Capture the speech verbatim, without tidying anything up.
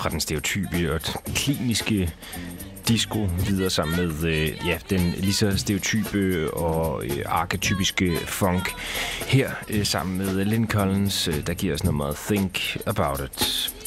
fra den stereotype og kliniske disco videre sammen med øh, ja, den lige så stereotype og øh, arketypiske funk. Her øh, sammen med Lynn Collins, øh, der giver os nummeret Think About It.